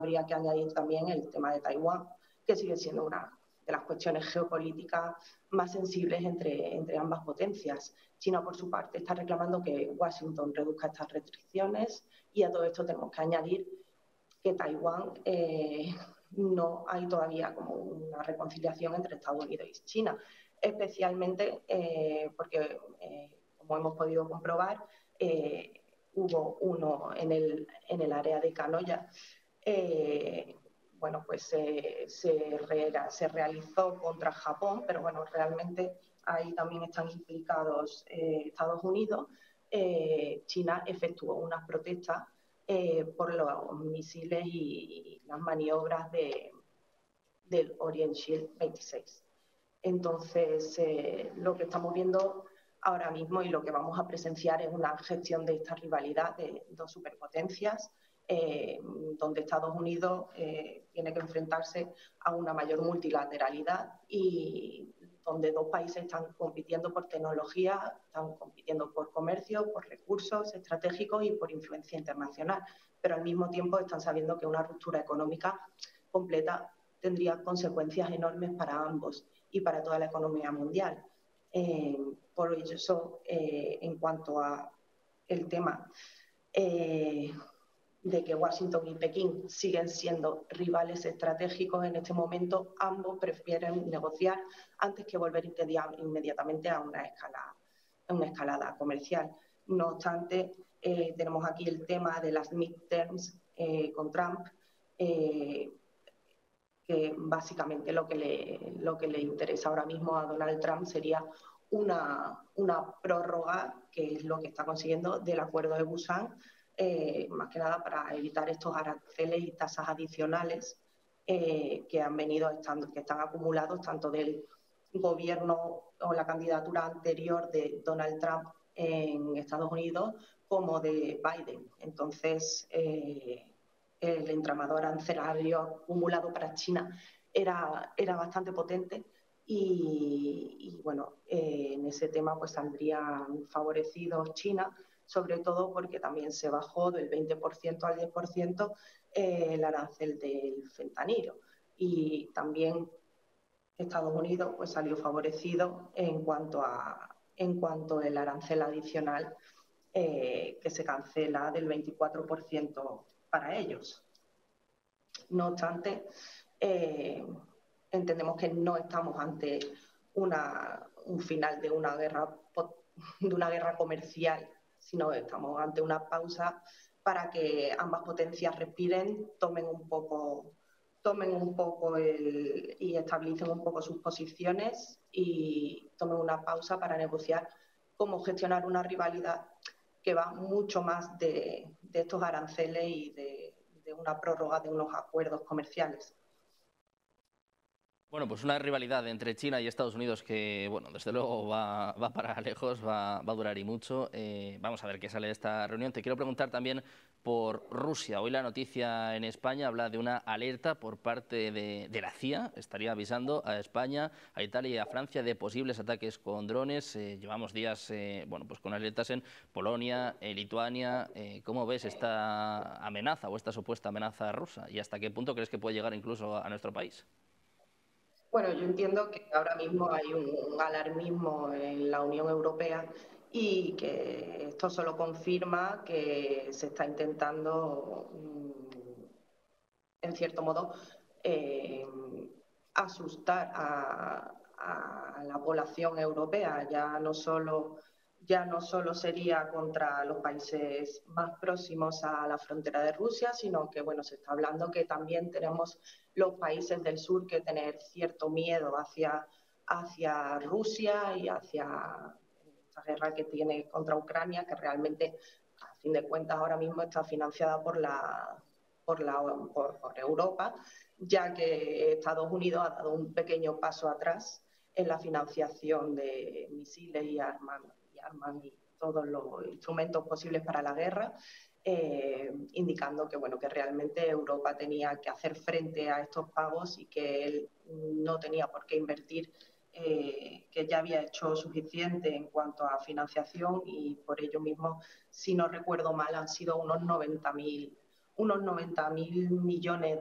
habría que añadir también el tema de Taiwán, que sigue siendo una de las cuestiones geopolíticas más sensibles entre ambas potencias. China, por su parte, está reclamando que Washington reduzca estas restricciones y a todo esto tenemos que añadir que Taiwán no hay todavía como una reconciliación entre Estados Unidos y China, especialmente porque, como hemos podido comprobar, hubo uno en el área de Kanoya. Bueno, pues se realizó contra Japón, pero bueno, realmente ahí también están implicados Estados Unidos. China efectuó unas protestas por los misiles y las maniobras del Orient Shield 26. Entonces, lo que estamos viendo ahora mismo y lo que vamos a presenciar es una gestión de esta rivalidad de dos superpotencias, donde Estados Unidos tiene que enfrentarse a una mayor multilateralidad y donde dos países están compitiendo por tecnología, están compitiendo por comercio, por recursos estratégicos y por influencia internacional, pero al mismo tiempo están sabiendo que una ruptura económica completa tendría consecuencias enormes para ambos y para toda la economía mundial. Por eso, en cuanto a el tema de que Washington y Pekín siguen siendo rivales estratégicos en este momento, ambos prefieren negociar antes que volver inmediatamente a una escalada comercial. No obstante, tenemos aquí el tema de las midterms con Trump, que básicamente lo que le interesa ahora mismo a Donald Trump sería una prórroga, que es lo que está consiguiendo del acuerdo de Busan, más que nada para evitar estos aranceles y tasas adicionales que han venido que están acumulados tanto del gobierno o la candidatura anterior de Donald Trump en Estados Unidos como de Biden. Entonces, el entramado arancelario acumulado para China era bastante potente y bueno, en ese tema pues saldrían favorecidos China, sobre todo porque también se bajó del 20% al 10% el arancel del fentanilo y también Estados Unidos pues salió favorecido en cuanto al arancel adicional que se cancela del 24% para ellos. No obstante, entendemos que no estamos ante un final de una guerra comercial, sino que estamos ante una pausa para que ambas potencias respiren, tomen un poco y estabilicen un poco sus posiciones y tomen una pausa para negociar cómo gestionar una rivalidad que va mucho más de estos aranceles y de una prórroga de unos acuerdos comerciales. Bueno, pues una rivalidad entre China y Estados Unidos que, bueno, desde luego va para lejos, va a durar y mucho. Vamos a ver qué sale de esta reunión. Te quiero preguntar también por Rusia. Hoy la noticia en España habla de una alerta por parte de la CIA. Estaría avisando a España, a Italia y a Francia de posibles ataques con drones. Llevamos días bueno, pues con alertas en Polonia, Lituania. ¿Cómo ves esta amenaza o esta supuesta amenaza rusa? ¿Y hasta qué punto crees que puede llegar incluso a nuestro país? Bueno, yo entiendo que ahora mismo hay un alarmismo en la Unión Europea y que esto solo confirma que se está intentando, en cierto modo, asustar a la población europea. Ya no solo sería contra los países más próximos a la frontera de Rusia, sino que bueno, se está hablando que también tenemos los países del sur que tener cierto miedo hacia Rusia y hacia esta guerra que tiene contra Ucrania, que realmente, a fin de cuentas, ahora mismo está financiada por Europa, ya que Estados Unidos ha dado un pequeño paso atrás en la financiación de misiles y armas y todos los instrumentos posibles para la guerra, indicando que, bueno, que realmente Europa tenía que hacer frente a estos pagos y que él no tenía por qué invertir, que ya había hecho suficiente en cuanto a financiación y por ello mismo, si no recuerdo mal, han sido unos 90.000 unos 90.000 millones